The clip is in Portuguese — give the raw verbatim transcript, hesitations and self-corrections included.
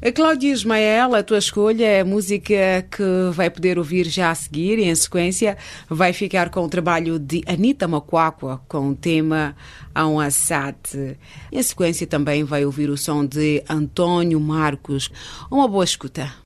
Cláudia Ismael, a tua escolha é a música que vai poder ouvir já a seguir e, em sequência, vai ficar com o trabalho de Anitta Macuacua com o tema Ao Assad. Em sequência, também vai ouvir o som de António Marcos. Uma boa escuta.